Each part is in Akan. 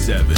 97.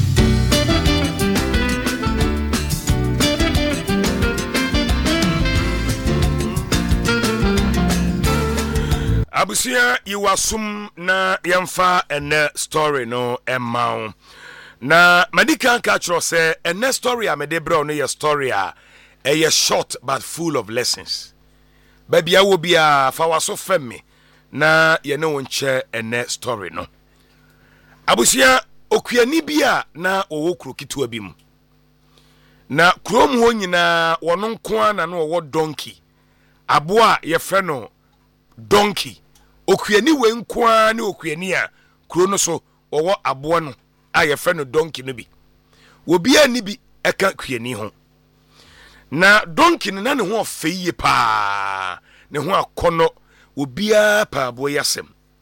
Abusia yiwasum na yamfa ene story no emma na medical catcher say ene story amede bro no your story a short but full of lessons. Baby I will be a fawaso femme na ye no nche ene story no. Abusia okuani bia na owo kuro kitu abim. Na krom ho nyina wono nko na no wo donkey. Aboa ye frɛ no donkey. Okuani we nko ne okuani a kuro no so owo aboa no a ye frɛ no donkey no bi. Obi ani bi eka kuani ho. Na donkey na ne ho ofeye pa ne ho akono obia pa abo yasem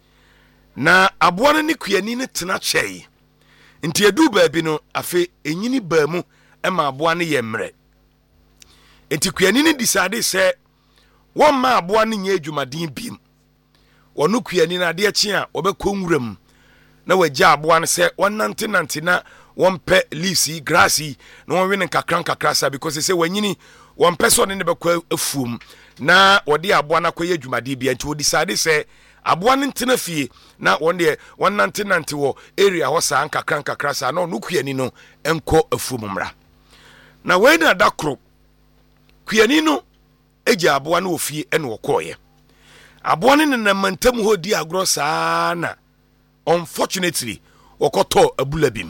na abo no ne kuani ne tena kyei nti edu baabi no afe enyini baamu ema abo no ye mre nti kuani ne decide se won ma abo no nya adwumaden biem wono kuani na de akye a obekonwuram na wagya abo no se wonante na wonpe leaves grassy na wonwe ne kakran sa because say wanyini wonpe so ne bekwa afuom na wode aboa na koye adwumade bia nti wodi sade se aboa ne ntena fie na wonde wonante wo area ho sa kakran sa na no kuani no enko afuom mra na we na dakro kuani no eji aboa na ofie ene wokoye aboa ne na mantam ho di agro saa na unfortunately wokoto abula bim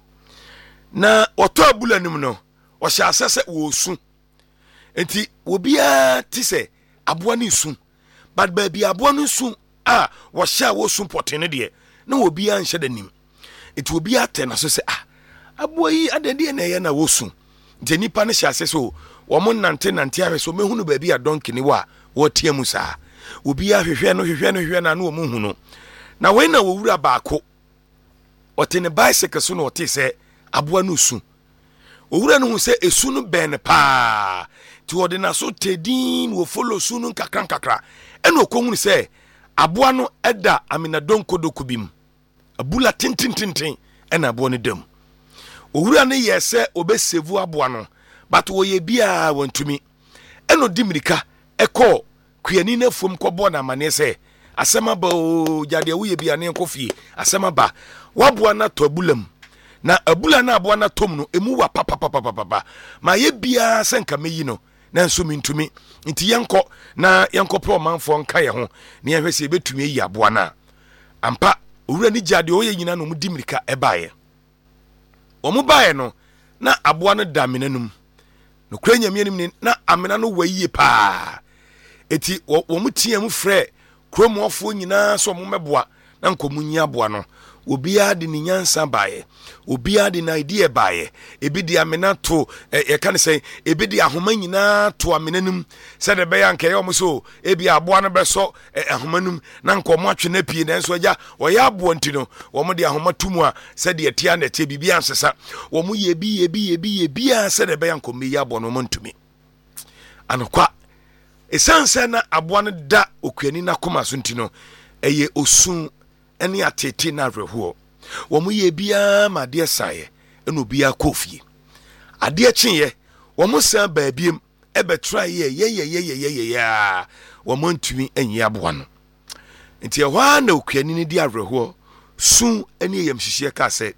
na oto abula nim no o hya asese wo su enti obia ti se aboa ne su but baby aboa no su a wo hya wo su potene de na obia nhye danim enti obia te na so se aboa yi adade na ye na wo su enti nipa ne hya asese wo mo nante ahwe so mehunu baby a donkey ni wa wo tie mu saa obia hwehwe na wo mu hunu na we na wo wura baako otene bicycle so no ote se aboa no su owura no hu se esu no ben pa ti wode na so tedin wo follow su no kakra eno okohunu se aboa no eda amina donkodo kubim abula tintintintin ena aboa no dam owura no yese obesevu aboa no but wo ye bia wantumi eno dimirika eko kuani na fom kobo na mane se asema ba o jade wo ye bia ne nkofie asema ba waboa na to abulam na abula na aboa na tom no emu wa papa ma ye bia senka meyi no na nso mintumi nti yenko na yenko pro manfo nka ye ho na ye hwese betumi yi aboa na ampa owura ni jade o ye nyina no mu dimirika ebaye o mu baye no na aboa no da menanum no kura nyamianim ni na amena no wayiye pa eti wo mu tie mu frɛ kromofo nyina so mo meboa na nkomunyi aboa no obia de ni nyansa baye obia de na idea baye ebi de amena to e kan say ebi de ahoma nyina to amenanum se de be yanka ye omuso ebi aboa no beso ahomanum na nkomo atwe na pie na nso agya oya aboa ntino wo mo de ahoma tumu a se de etia na tie bibia ansesa wo mo ye bi a se de be yanka meyi aboa no mo ntumi anokwa esanse na aboa no da okuani na koma so ntino eye osun eni atete na rehuo wo mu ye bia ma de saye eno bia kofie ade akyenye wo mu san baabiem ebetra ye ya wo mu ntumi enyi aboa no nti ehwa na okuani ni di rehuo sun eni yamhihie ka se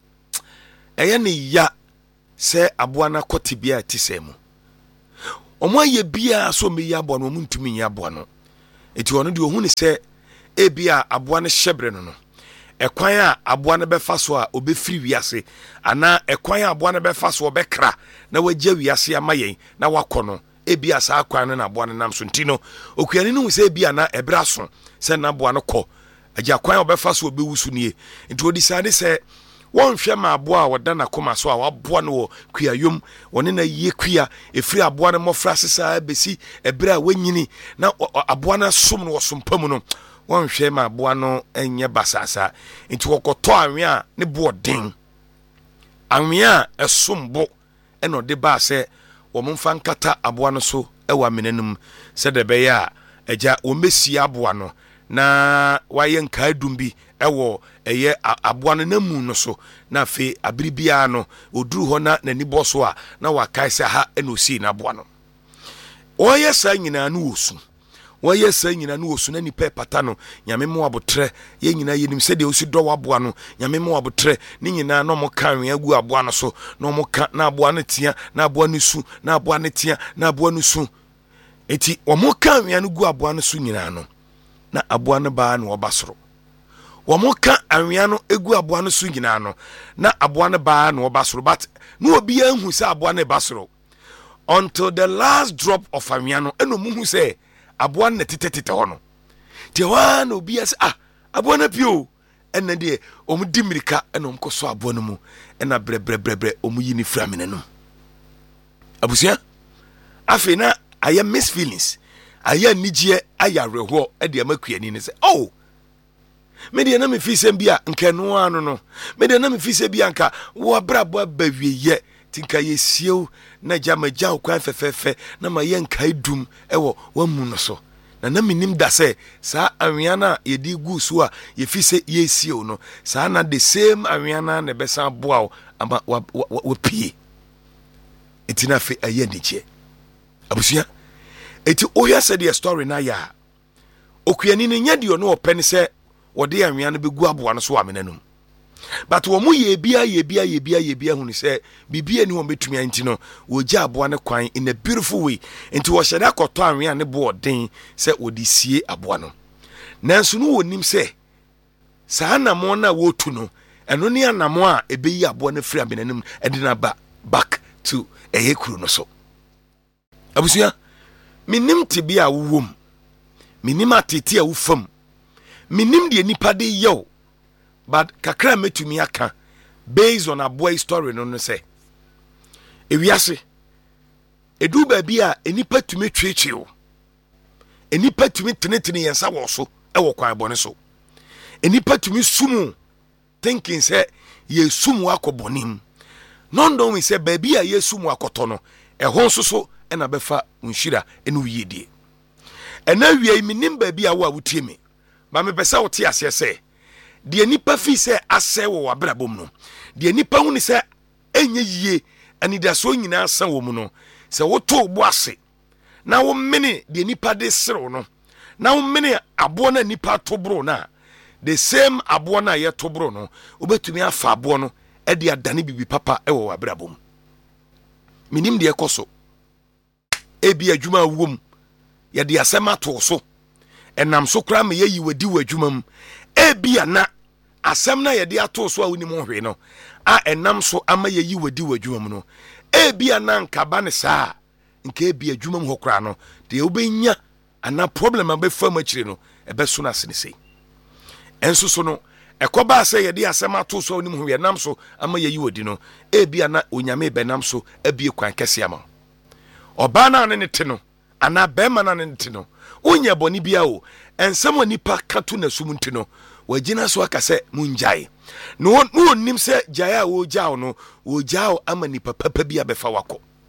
eye ne ya se aboa na kotibia tisemu omo ye bia so me ya aboa no mu ntumi nya aboa no nti wono de ohunu se ebia aboa no hyebre no ekwan a aboa no befa so a obefiri wiase ana ekwan a aboa no befa so obekra na wagya wiase amayen na wakono ebia sa akwan no na aboa no nam so ntino okuani no hu se ebia na ebra so se na aboa no kɔ agya kwan obefa so obewusu nie nti odisade se won hwe ma aboa a woda na koma so a waboa no kuayom woni na ye kua efiri aboa no mofra sesa besi ebra a wanyini na aboa no som no wosompam no won hwe ma aboa no enye basasa nti wokoto anwe a ne bo den anwe a esombo eno de ba se wo mfa nkata aboa no so ewa menanum se de be ya agya wo mesi aboa no na waye nka adum bi ɛwɔ ɛyɛ aboa no namu no so na fe abiribia no oduru hɔ na n'ani bɔ so a na wakae sɛ ha ɛna osi na aboa no ɔyɛ saa nyinaa no wosu wɔyɛ saa nyinaa no wosu na nipa pata no nyame mo abotre yɛ nyinaa yɛnim sɛ deɛ osi dɔ waboa no nyame mo abotre ne nyinaa na mo ka nwe agu aboa no so na mo ka na aboa no tia na aboa no su na aboa no tia na aboa no su eti wɔn ka nwe no gu aboa no so nyinaa no na aboa no baa na ɔba soro wɔn ka anwea no egu aboa no so nyinaa no na aboa no baa na ɔba soro but no obi ahu sɛ aboa no ba soro until the last drop of anwea no ɛna mu hu sɛ aboa no tete hɔ no te hɔ na obi ase aboa no pio ɛna deɛ ɔmo di mirika ɛna ɔmo kɔsɔ aboa no mu ɛna brɛbrɛbrɛbrɛ ɔmo yi ne fira mi n'anum abusua afei na ayɛ miss feelings ayɛ anigyeɛ ayɛ awerɛhoɔ ɛde ama kuani ne sɛ me deɛ na me fi sɛm bi a nkɛnoa no me deɛ na me fi sɛ bi anka wo abrabɔ aba wieyɛ tinka yɛsiew na gyamagya wo kwan fɛfɛɛfɛ na ma yɛ nkae dum ɛwɔ wamu no so na menim da sɛ saa anwea no a yɛde gu so a yɛfi sɛ yɛsiew no saa na the same anwea no na ɛbɛsan boa wo ama wapie ɛti na afei ayɛ anigyeɛ abusua ɛti wohwɛ sɛ deɛ story no ayɛ a okuani no nyɛ deɛ ɔno ɔpɛ ne sɛ wɔde anwea no bɛgu aboa no so amenanum but wɔn mu yɛ bia hu ne sɛ bibia ni wɔn betumi anti no wɔgya aboa no kwan in a beautiful way nti wɔhyɛ da kɔtɔ anwea ne bo ɔden sɛ wɔde sie aboa no nanso no wɔnim sɛ saa anamo na wɔtu no ɛno ne anamo a ɛbɛyi aboa no firi amenanum ɛde na ba back to ɛyɛ kuro no so abusua minim tibi a wowom minim atete a wofam minim de nipa de yɛw but kakra metumi aka based on a boy story no say ewiase edu ba bi a enipa tumi twetweo enipa tumi tenetene yensa wo so ɛwɔ kwan bɔne so enipa tumi sumu thinking say ye sumu akɔbɔnim non we say ba bi a ye sumu akɔtɔ no ɛho so ɛna bɛfa unhira ɛne uyedie ɛna wiei minim ba bi a wo a wotie me ba me pɛ sɛ wote ase sɛ deɛ nipa fi sɛ asɛ wɔ wabrabom no deɛ nipa hu ne sɛ ɛnyɛ yie anidaso nyinaa san wɔ mu no sɛ woto bo ase na wo mene deɛ nipa de serew no na wo mene aboɔ na nipa to bro na the same aboɔ na yɛ to bro no wobɛtumi afa aboɔ no ɛde adane bibi papa ɛwɔ wabrabom minim deɛ kɔ so ebi adwuma wom yɛde asɛm ato so ɛnam so kra me yɛyi wadi wɔ adwuma mu ebia na asɛm na yɛde ato so a wonim hwe no a ɛnam so ama yɛyi wadi wɔ adwuma mu no ebia na nkaba ne saa nka ebia adwuma mu hɔ kra no de wobɛnya ana problem a bɛfa mu akyire no ɛbɛso no asene sei ɛnso so no ɛkɔba sɛ yɛde asɛm ato so a wonim hwe ɛnam so ama yɛyi wadi no ebia na onyame bɛnam so abie kwan kɛse ama ɔbaa na ne te no ana bɛma na ne te no wonya bɔne bia o ɛnsɛm a nipa ka to na sum nti no wagina so aka sɛ munjae no wonim sɛ gyae a wogyaw no wogyaw ama nipa papa bia bɛfa wakɔ